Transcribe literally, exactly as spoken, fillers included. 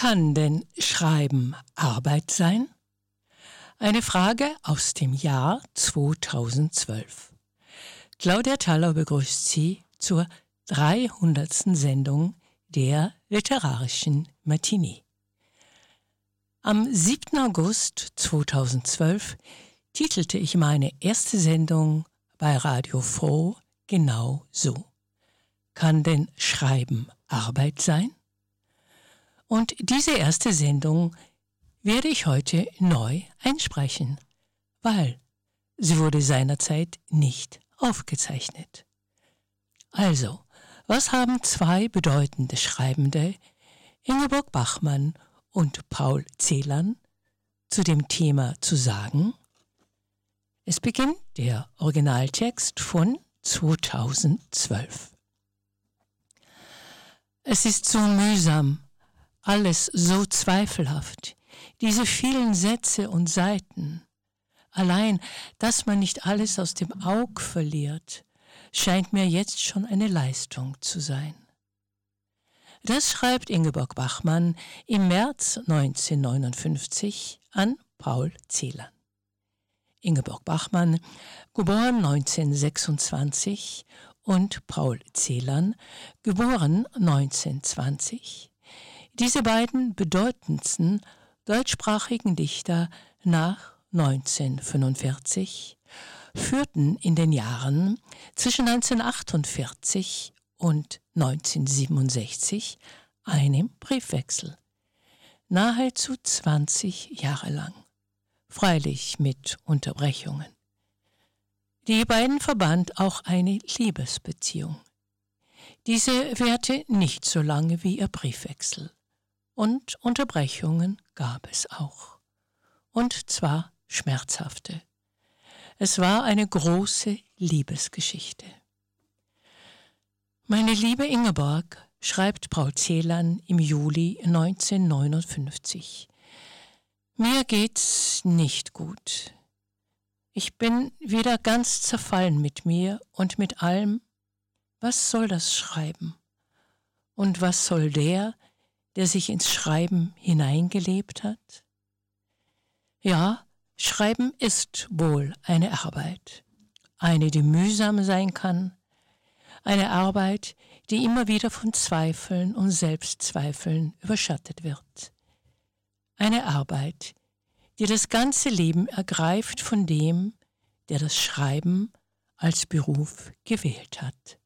Kann denn Schreiben Arbeit sein? Eine Frage aus dem Jahr zweitausendzwölf. Claudia Thaller begrüßt Sie zur dreihundertsten Sendung der literarischen Matinee. Am siebten August zweitausendzwölf titelte ich meine erste Sendung bei Radio Froh genau so: Kann denn Schreiben Arbeit sein? Und diese erste Sendung werde ich heute neu einsprechen, weil sie wurde seinerzeit nicht aufgezeichnet. Also, was haben zwei bedeutende Schreibende, Ingeborg Bachmann und Paul Celan, zu dem Thema zu sagen? Es beginnt der Originaltext von zweitausendzwölf. Es ist so mühsam, alles so zweifelhaft, diese vielen Sätze und Seiten. Allein, dass man nicht alles aus dem Aug verliert, scheint mir jetzt schon eine Leistung zu sein. Das schreibt Ingeborg Bachmann im März neunzehnhundertneunundfünfzig an Paul Celan. Ingeborg Bachmann, geboren neunzehnhundertsechsundzwanzig, und Paul Celan, geboren neunzehnhundertzwanzig, diese beiden bedeutendsten deutschsprachigen Dichter nach neunzehnhundertfünfundvierzig, führten in den Jahren zwischen neunzehnhundertachtundvierzig und neunzehnhundertsiebenundsechzig einen Briefwechsel, nahezu zwanzig Jahre lang, freilich mit Unterbrechungen. Die beiden verband auch eine Liebesbeziehung. Diese währte nicht so lange wie ihr Briefwechsel, und Unterbrechungen gab es auch, und zwar schmerzhafte. Es war eine große Liebesgeschichte. Meine liebe Ingeborg, schreibt Paul Celan im Juli neunzehnhundertneunundfünfzig, mir geht's nicht gut. Ich bin wieder ganz zerfallen mit mir und mit allem. Was soll das Schreiben? Und was soll der, der sich ins Schreiben hineingelebt hat? Ja, Schreiben ist wohl eine Arbeit, eine, die mühsam sein kann, eine Arbeit, die immer wieder von Zweifeln und Selbstzweifeln überschattet wird. Eine Arbeit, die das ganze Leben ergreift von dem, der das Schreiben als Beruf gewählt hat.